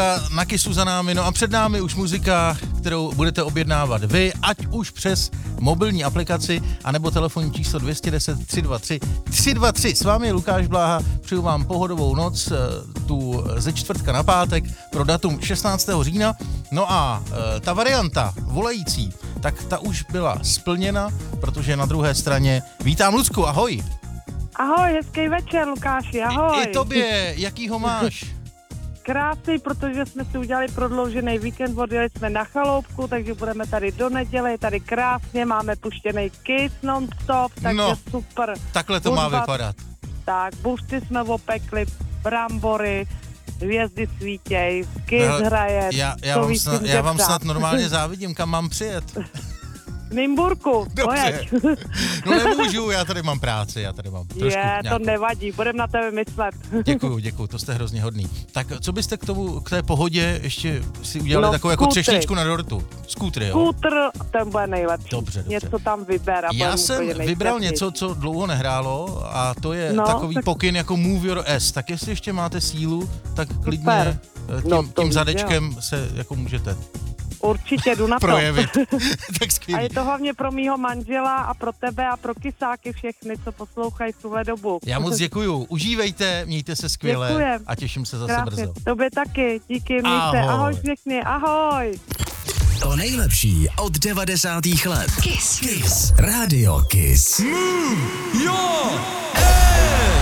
Na Kissu za námi, no a před námi už muzika, kterou budete objednávat vy, ať už přes mobilní aplikaci, anebo telefonní číslo 210 323 323. S vámi je Lukáš Bláha, přeju vám pohodovou noc, tu ze čtvrtka na pátek pro datum 16. října. No a ta varianta volající, tak ta už byla splněna, protože na druhé straně vítám Lucku, ahoj. Ahoj, hezký večer, Lukáši, ahoj. I tobě, jaký ho máš? Krásný, protože jsme si udělali prodloužený víkend, odjeli jsme na chaloupku, takže budeme tady do neděle, tady krásně, máme puštěný Kiss non-stop, takže no, super. Takhle to má vypadat. Tak, bušty jsme opekli, brambory, hvězdy svítěj, Kiss hraje. Já vám snad normálně závidím, kam mám přijet. Nymburku, dobře. No nemůžu, já tady mám práci, já tady mám trošku to nevadí, budem na tebe myslet. Děkuju, to jste hrozně hodný. Tak co byste k té pohodě ještě si udělali takovou jako třešničku na dortu? Skútry, jo? Skútr, ten bude nejlepší. Dobře. Něco tam vyber. Já jsem vybral něco, co dlouho nehrálo a to je takový pokyn jako Move Your Ass. Tak jestli ještě máte sílu, tak klidně tím zadečkem se jako můžete určitě jdu na to. projevit. Tak skvělý. A je to hlavně pro mýho manžela a pro tebe a pro kysáky všechny, co poslouchají v tuhle dobu. Já moc děkuju. Užívejte, mějte se skvěle. Děkujem. A těším se zase brzo. Tobě taky. Díky, mějte. Ahoj všechny. Ahoj. To nejlepší od 90. let. Kiss. Rádio Kiss. Move your ass.